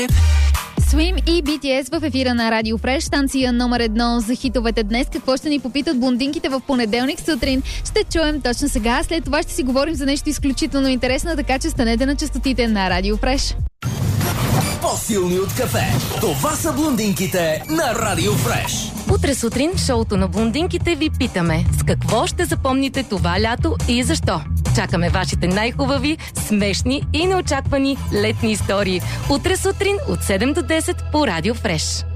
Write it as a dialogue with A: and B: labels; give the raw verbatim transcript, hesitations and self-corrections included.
A: Swim и би ти ес в ефира на Радио Фреш, станция номер едно за хитовете днес. Какво ще ни попитат блондинките в понеделник сутрин? Ще чуем точно сега. След това ще си говорим за нещо изключително интересно, така че станете на честотите на Радио Фреш.
B: По-силни от кафе. Това са блондинките на Радио Фреш.
C: Утре сутрин в шоуто на блондинките ви питаме с какво ще запомните това лято и защо. Чакаме вашите най-хубави, смешни и неочаквани летни истории. Утре сутрин от седем до десет по Радио Фреш.